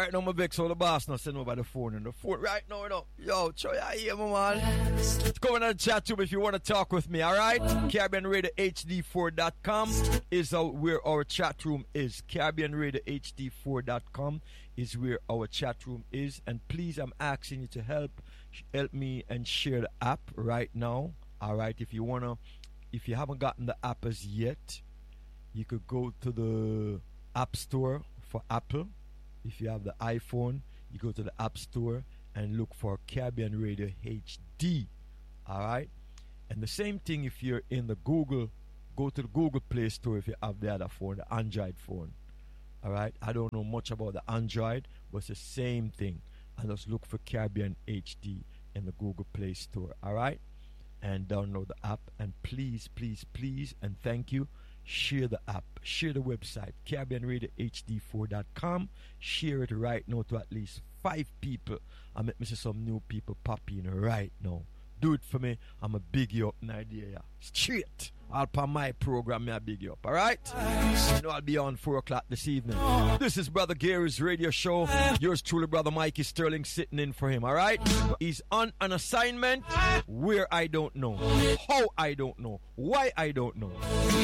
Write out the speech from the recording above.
right now, my vex all the boss now send over the phone and the phone right now, you know. Yo, show ya here, my man. Come on and chat to me if you want to talk with me, alright? CaribbeanRadioHD4.com is where our chat room is. CaribbeanRadioHD4.com is where our chat room is. And please, I'm asking you to help me and share the app right now. Alright, if you haven't gotten the app as yet, you could go to the App Store for Apple. If you have the iPhone, you go to the App Store and look for Caribbean Radio HD. Alright? And the same thing if you're in the Google, go to the Google Play Store if you have the other phone, the Android phone. Alright? I don't know much about the Android, but it's the same thing. And just look for Caribbean HD in the Google Play Store. Alright? And download the app. And please, please, please, and thank you, share the app. Share the website, CaribbeanRadioHD4.com. Share it right now to at least 5 people. And make me see some new people pop in right now. Do it for me. I'm a big you up in idea. Straight. I'll put my program, I big you up. Alright? You know I'll be on 4 o'clock this evening. This is Brother Gary's radio show. Yours truly, Brother Mikey Sterling, sitting in for him. Alright? He's on an assignment where I don't know. How I don't know. Why I don't know.